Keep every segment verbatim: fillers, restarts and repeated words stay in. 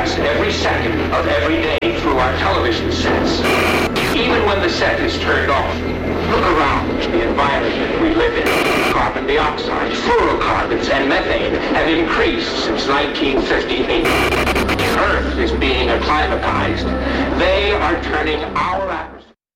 broadcast every second of every day through our television sets. Even when the set is turned off, look around the environment we live in. Carbon dioxide, fluorocarbons, and methane have increased since nineteen fifty-eight. Earth is being acclimatized. They are turning our atmosphere.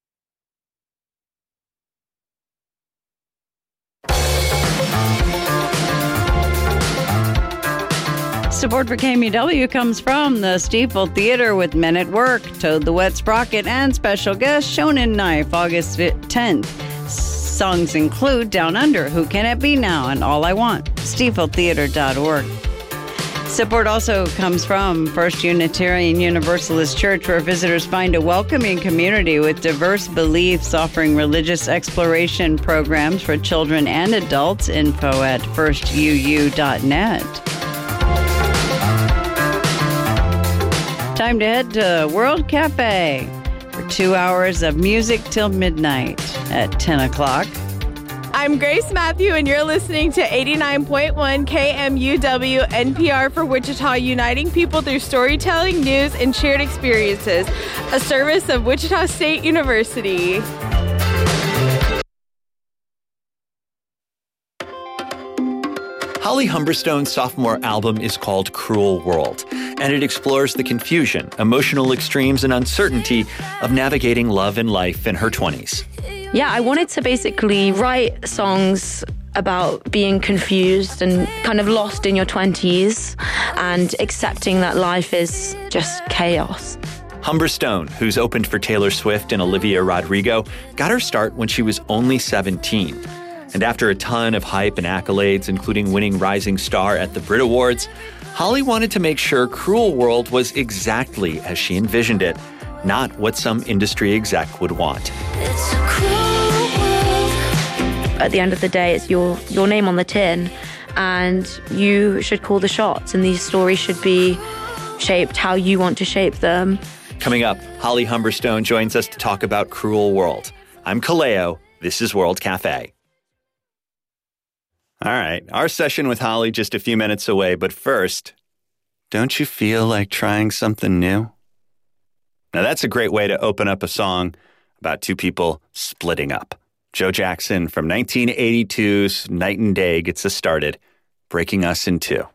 Support for K M U W comes from the Stiefel Theater with Men at Work, Toad the Wet Sprocket, and special guest Shonen Knife, August tenth. Songs include Down Under, Who Can It Be Now, and All I Want. Stiefel Theater dot org. Support also comes from First Unitarian Universalist Church, where visitors find a welcoming community with diverse beliefs, offering religious exploration programs for children and adults. Info at first u u dot net. Time to head to World Cafe for two hours of music till midnight at ten o'clock. I'm Grace Matthew, and you're listening to eighty-nine point one K M U W N P R for Wichita, uniting people through storytelling, news, and shared experiences, a service of Wichita State University. Holly Humberstone's sophomore album is called Cruel World, and it explores the confusion, emotional extremes, and uncertainty of navigating love and life in her twenties. Yeah, I wanted to basically write songs about being confused and kind of lost in your twenties and accepting that life is just chaos. Humberstone, who's opened for Taylor Swift and Olivia Rodrigo, got her start when she was only seventeen. And after a ton of hype and accolades, including winning Rising Star at the Brit Awards, Holly wanted to make sure Cruel World was exactly as she envisioned it, not what some industry exec would want. It's a cruel world. At the end of the day, it's your, your name on the tin, and you should call the shots, and these stories should be shaped how you want to shape them. Coming up, Holly Humberstone joins us to talk about Cruel World. I'm Kaleo. This is World Cafe. All right, our session with Holly just a few minutes away, but first, don't you feel like trying something new? Now that's a great way to open up a song about two people splitting up. Joe Jackson from nineteen eighty-two's Night and Day gets us started, breaking us in two.